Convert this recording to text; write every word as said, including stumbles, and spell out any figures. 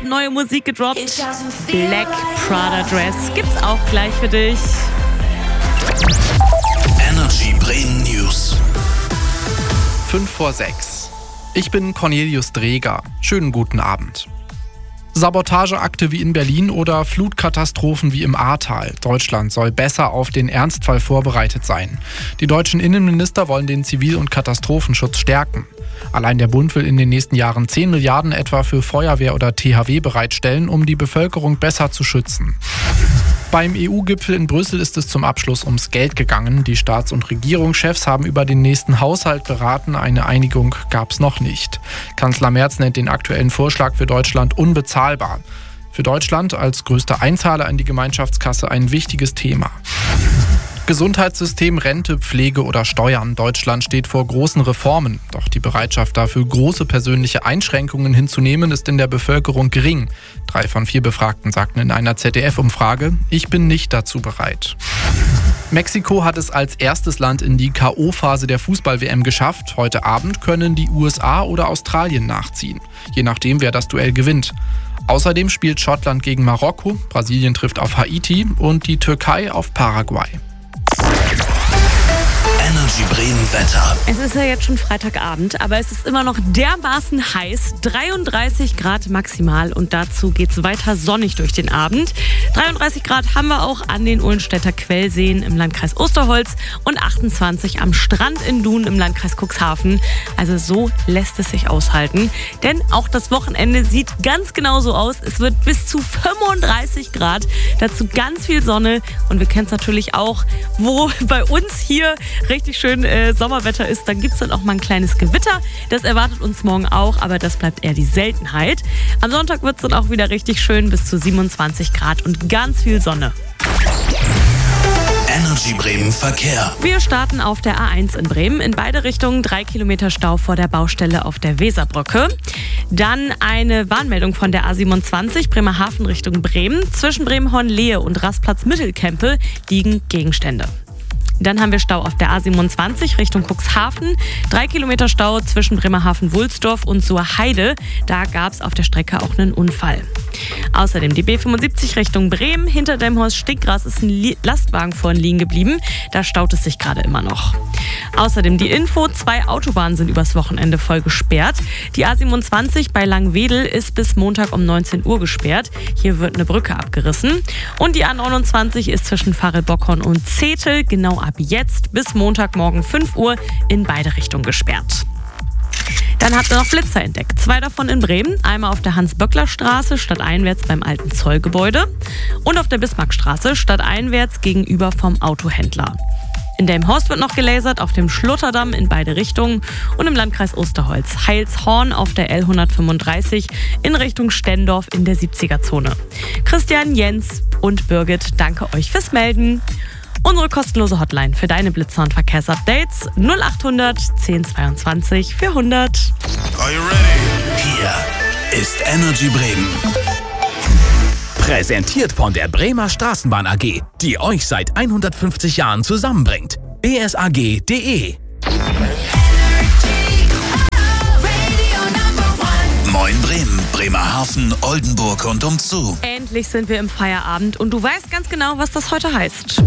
neue Musik gedroppt. Black Prada Dress gibt's auch gleich für dich. Energy Bremen News. fünf vor sechs. Ich bin Cornelius Dreger. Schönen guten Abend. Sabotageakte wie in Berlin oder Flutkatastrophen wie im Ahrtal. Deutschland soll besser auf den Ernstfall vorbereitet sein. Die deutschen Innenminister wollen den Zivil- und Katastrophenschutz stärken. Allein der Bund will in den nächsten Jahren zehn Milliarden etwa für Feuerwehr oder T H W bereitstellen, um die Bevölkerung besser zu schützen. Beim E U-Gipfel in Brüssel ist es zum Abschluss ums Geld gegangen. Die Staats- und Regierungschefs haben über den nächsten Haushalt beraten. Eine Einigung gab es noch nicht. Kanzler Merz nennt den aktuellen Vorschlag für Deutschland unbezahlbar. Für Deutschland als größter Einzahler in die Gemeinschaftskasse ein wichtiges Thema. Gesundheitssystem, Rente, Pflege oder Steuern. Deutschland steht vor großen Reformen. Doch die Bereitschaft dafür, große persönliche Einschränkungen hinzunehmen, ist in der Bevölkerung gering. Drei von vier Befragten sagten in einer Z D F-Umfrage, ich bin nicht dazu bereit. Mexiko hat es als erstes Land in die K O-Phase der Fußball-W M geschafft. Heute Abend können die U S A oder Australien nachziehen. Je nachdem, wer das Duell gewinnt. Außerdem spielt Schottland gegen Marokko, Brasilien trifft auf Haiti und die Türkei auf Paraguay. Energy Bremen Wetter. Es ist ja jetzt schon Freitagabend, aber es ist immer noch dermaßen heiß. dreiunddreißig Grad maximal und dazu geht es weiter sonnig durch den Abend. dreiunddreißig Grad haben wir auch an den Ullenstädter Quellseen im Landkreis Osterholz und achtundzwanzig am Strand in Dun im Landkreis Cuxhaven. Also so lässt es sich aushalten. Denn auch das Wochenende sieht ganz genau so aus. Es wird bis zu fünfunddreißig Grad, dazu ganz viel Sonne und wir kennen es natürlich auch, wo bei uns hier richtig schön äh, Sommerwetter ist, dann gibt es dann auch mal ein kleines Gewitter. Das erwartet uns morgen auch, aber das bleibt eher die Seltenheit. Am Sonntag wird es dann auch wieder richtig schön, bis zu siebenundzwanzig Grad und ganz viel Sonne. Energy Bremen Verkehr. Wir starten auf der A eins in Bremen. In beide Richtungen drei Kilometer Stau vor der Baustelle auf der Weserbrücke. Dann eine Warnmeldung von der A siebenundzwanzig Bremerhaven Richtung Bremen. Zwischen Bremen-Hornlehe und Rastplatz Mittelkempe liegen Gegenstände. Dann haben wir Stau auf der A siebenundzwanzig Richtung Cuxhaven. Drei Kilometer Stau zwischen Bremerhaven-Wulsdorf und Surheide. Da gab es auf der Strecke auch einen Unfall. Außerdem die B fünfundsiebzig Richtung Bremen. Hinter Delmhorst Stickgras ist ein Lastwagen vorhin liegen geblieben. Da staut es sich gerade immer noch. Außerdem die Info, zwei Autobahnen sind übers Wochenende voll gesperrt. Die A siebenundzwanzig bei Langwedel ist bis Montag um neunzehn Uhr gesperrt. Hier wird eine Brücke abgerissen. Und die A neunundzwanzig ist zwischen Farel-Bockhorn und Zetel genau ab jetzt bis Montagmorgen fünf Uhr in beide Richtungen gesperrt. Dann habt ihr noch Blitzer entdeckt. Zwei davon in Bremen. Einmal auf der Hans-Böckler-Straße stadteinwärts beim alten Zollgebäude und auf der Bismarckstraße stadteinwärts gegenüber vom Autohändler. In Delmhorst wird noch gelasert, auf dem Schlotterdamm in beide Richtungen und im Landkreis Osterholz. Heilshorn auf der L hundertfünfunddreißig in Richtung Stendorf in der siebziger-Zone. Christian, Jens und Birgit, danke euch fürs Melden. Unsere kostenlose Hotline für deine Blitzer- und Verkehrsupdates null achthundert zehn zweiundzwanzig vierhundert. Are you ready? Hier ist Energy Bremen. Präsentiert von der Bremer Straßenbahn A G, die euch seit hundertfünfzig Jahren zusammenbringt. b s a g punkt d e Moin Bremen, Bremerhaven, Oldenburg und umzu. Endlich sind wir im Feierabend und du weißt ganz genau, was das heute heißt.